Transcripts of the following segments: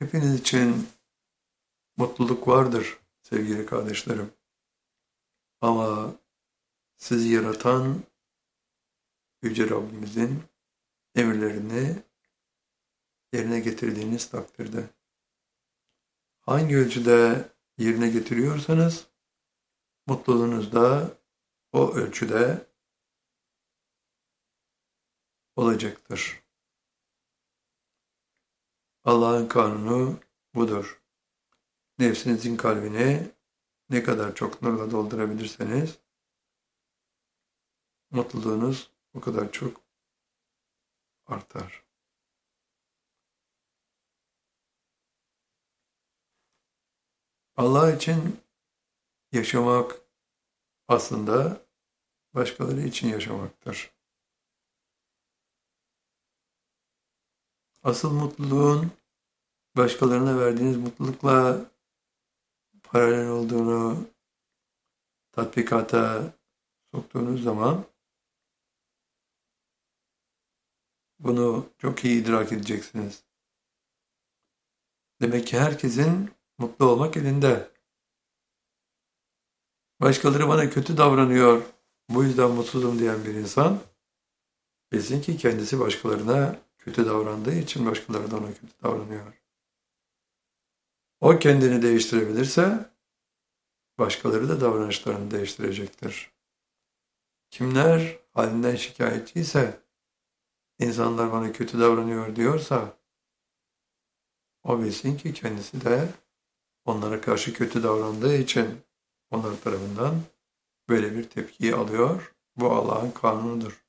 Hepiniz için mutluluk vardır sevgili kardeşlerim. Ama sizi yaratan Yüce Rabbimizin emirlerini yerine getirdiğiniz takdirde. Hangi ölçüde yerine getiriyorsanız mutluluğunuz da o ölçüde olacaktır. Allah'ın kanunu budur. Nefsinizin kalbini ne kadar çok nurla doldurabilirseniz mutluluğunuz o kadar çok artar. Allah için yaşamak aslında başkaları için yaşamaktır. Asıl mutluluğun başkalarına verdiğiniz mutlulukla paralel olduğunu tatbikata soktuğunuz zaman bunu çok iyi idrak edeceksiniz. Demek ki herkesin mutlu olmak elinde. Başkaları bana kötü davranıyor, bu yüzden mutsuzum diyen bir insan, bilsin ki kendisi başkalarına kötü davrandığı için başkaları da ona kötü davranıyor. O kendini değiştirebilirse, başkaları da davranışlarını değiştirecektir. Kimler halinden şikayetçiyse, insanlar bana kötü davranıyor diyorsa, o bilsin ki kendisi de onlara karşı kötü davrandığı için onlar tarafından böyle bir tepkiyi alıyor. Bu Allah'ın kanunudur.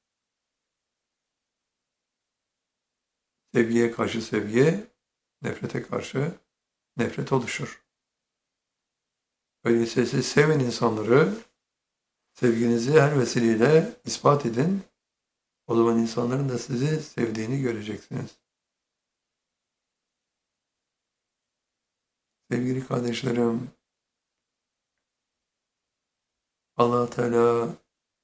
Sevgiye karşı sevgi, nefrete karşı nefret oluşur. Öyleyse siz seven insanları, sevginizi her vesileyle ispat edin. O zaman insanların da sizi sevdiğini göreceksiniz. Sevgili kardeşlerim, Allah Teala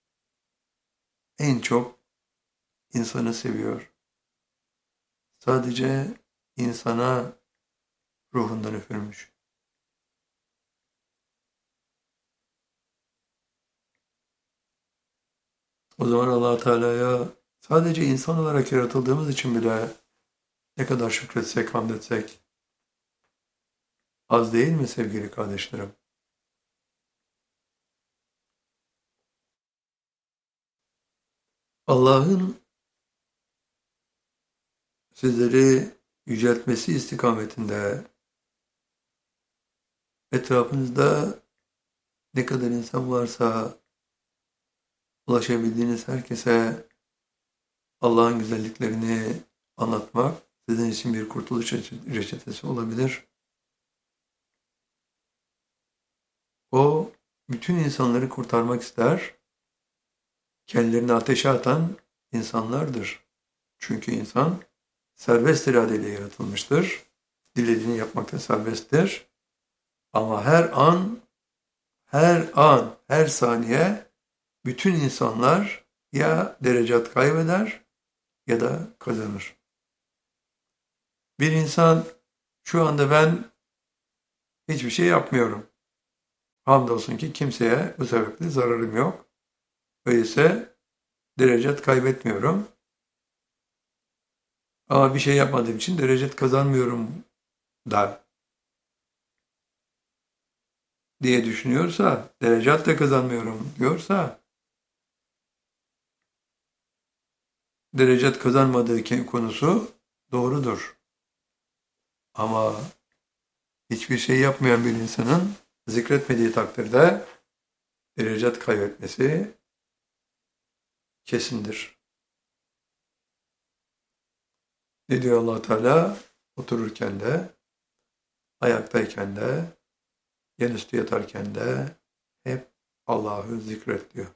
en çok insanı seviyor. Sadece insana ruhundan üfürmüş. O zaman Allah Teala'ya sadece insan olarak yaratıldığımız için bile ne kadar şükretsek, hamd etsek az değil mi sevgili kardeşlerim? Allah'ın sizleri yüceltmesi istikametinde etrafınızda ne kadar insan varsa ulaşabildiğiniz herkese Allah'ın güzelliklerini anlatmak sizin için bir kurtuluş reçetesi olabilir. O bütün insanları kurtarmak ister. Kendilerini ateşe atan insanlardır. Çünkü insan serbest iradeyle yaratılmıştır. Dilediğini yapmakta serbesttir. Ama her saniye bütün insanlar ya derecat kaybeder ya da kazanır. Bir insan şu anda ben hiçbir şey yapmıyorum. Hamdolsun ki kimseye bu sebeple zararım yok. Öyleyse derecat kaybetmiyorum. Ama bir şey yapmadığım için derecat kazanmıyorum da diye düşünüyorsa, derecat da kazanmıyorum diyorsa, derecat kazanmadığı konusu doğrudur. Ama hiçbir şey yapmayan bir insanın zikretmediği takdirde derecat kaybetmesi kesindir. Ne diyor Allah Teala? Otururken de, ayaktayken de, yanüstü yatarken de hep Allah'ı zikret diyor.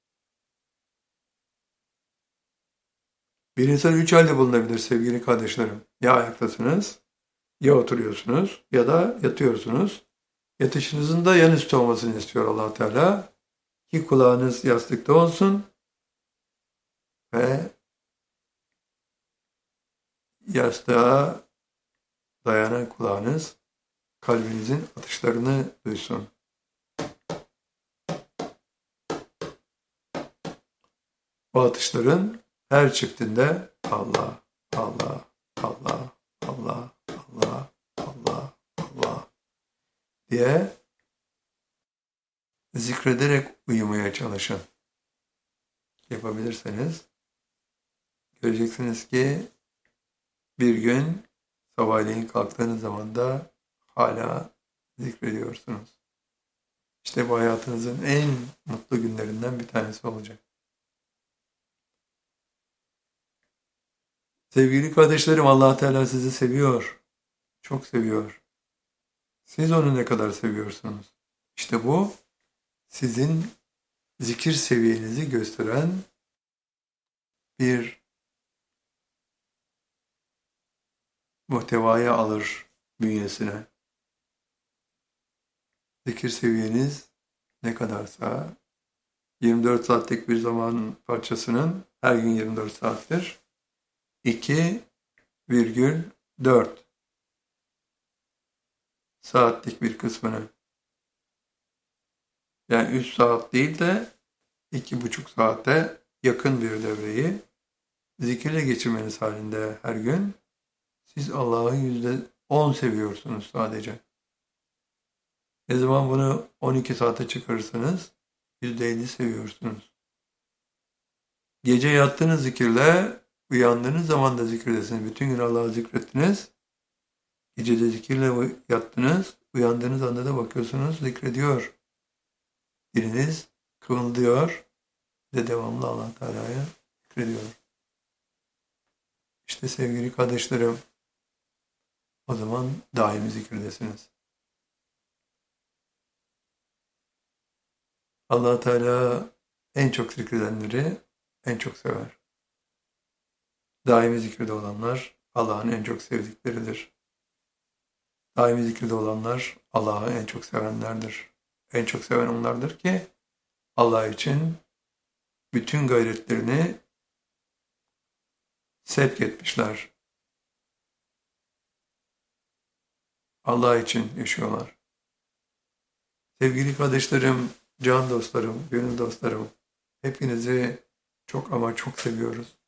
Bir insan üç halde bulunabilir sevgili kardeşlerim. Ya ayaktasınız, ya oturuyorsunuz ya da yatıyorsunuz. Yatışınızın da yanüstü olmasını istiyor Allah Teala. Ki kulağınız yastıkta olsun ve yastığa dayanan kulağınız kalbinizin atışlarını duysun. O atışların her çiftinde Allah, Allah, Allah, Allah, Allah, Allah, Allah diye zikrederek uyumaya çalışın. Yapabilirseniz göreceksiniz ki bir gün sabahleyin kalktığınız zaman da hala zikrediyorsunuz. İşte bu hayatınızın en mutlu günlerinden bir tanesi olacak. Sevgili kardeşlerim, Allah Teala sizi seviyor. Çok seviyor. Siz onu ne kadar seviyorsunuz? İşte bu sizin zikir seviyenizi gösteren bir muhtevaya alır bünyesine. Zikir seviyeniz ne kadarsa 24 saatlik bir zaman parçasının her gün 24 saattir. 2,4 saatlik bir kısmını, yani 3 saat değil de 2,5 saate yakın bir devreyi zikirle geçirmeniz halinde her gün siz Allah'ı %10 seviyorsunuz sadece. Ne zaman bunu 12 saate çıkarırsanız %50 seviyorsunuz. Gece yattığınız zikirle uyandığınız zaman da zikirdesiniz. Bütün gün Allah'ı zikrettiniz. Gecede zikirle yattınız. Uyandığınız anda da bakıyorsunuz zikrediyor. Diliniz kıvıldıyor ve devamlı Allah Teala'ya zikrediyor. İşte sevgili kardeşlerim, o zaman daimi zikirdesiniz. Allah Teala en çok zikredenleri en çok sever. Daimi zikirde olanlar Allah'ın en çok sevdikleridir. Daimi zikirde olanlar Allah'ı en çok sevenlerdir. En çok seven onlardır ki Allah için bütün gayretlerini sevk etmişler. Allah için yaşıyorlar. Sevgili kardeşlerim, can dostlarım, gönül dostlarım, hepinizi çok ama çok seviyoruz.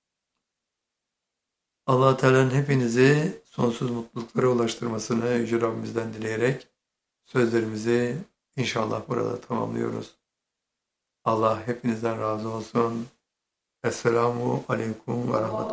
Allah Teala'nın hepinizi sonsuz mutluluklara ulaştırmasını Yüce Rabbimizden dileyerek sözlerimizi inşallah burada tamamlıyoruz. Allah hepinizden razı olsun. Esselamu Aleyküm ve Rahmetullah.